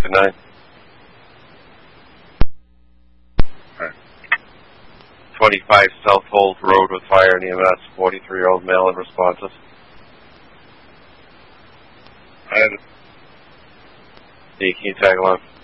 Good night. Right. 25 South Holt Road with fire and EMS, 43-year-old male unresponsive. Can you tag along?